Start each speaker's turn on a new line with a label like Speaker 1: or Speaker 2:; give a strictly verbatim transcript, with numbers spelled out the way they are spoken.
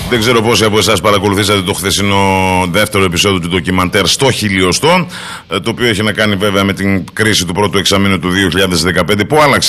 Speaker 1: Δεν ξέρω πόσοι από εσάς παρακολουθήσατε το χθεσινό δεύτερο επεισόδιο του ντοκιμαντέρ στο χιλιοστό, το οποίο έχει να κάνει βέβαια με την κρίση του πρώτου εξαμήνου του δύο χιλιάδες δεκαπέντε που άλλαξε